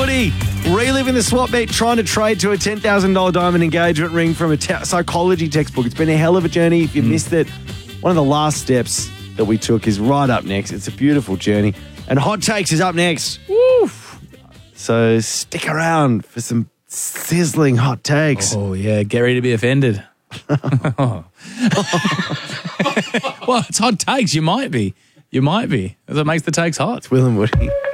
Woody, reliving the swap meet, trying to trade to a $10,000 diamond engagement ring from a psychology textbook. It's been a hell of a journey. If you missed it, one of the last steps that we took is right up next. It's a beautiful journey. And Hot Takes is up next. Woo! So stick around for some sizzling hot takes. Oh, yeah. Get ready to be offended. Well, it's hot takes. You might be. That's what makes the takes hot. It's Will and Woody.